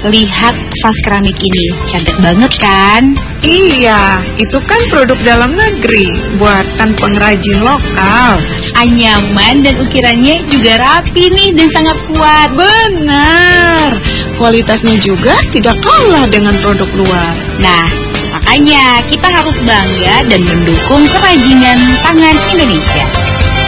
lihat vas keramik ini. Cantik banget kan? Iya, itu kan produk dalam negeri, buatan pengrajin lokal. Anyaman dan ukirannya juga rapi nih dan sangat kuat. Benar, kualitasnya juga tidak kalah dengan produk luar. Nah, makanya kita harus bangga dan mendukung kerajinan tangan Indonesia.